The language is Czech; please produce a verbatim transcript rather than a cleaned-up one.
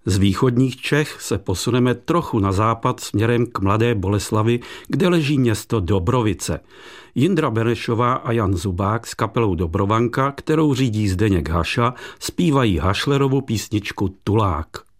Z východních Čech se posuneme trochu na západ směrem k Mladé Boleslavi, kde leží město Dobrovice. Jindra Benešová a Jan Zubák s kapelou Dobrovanka, kterou řídí Zdeněk Haša, zpívají Hašlerovu písničku Tulák.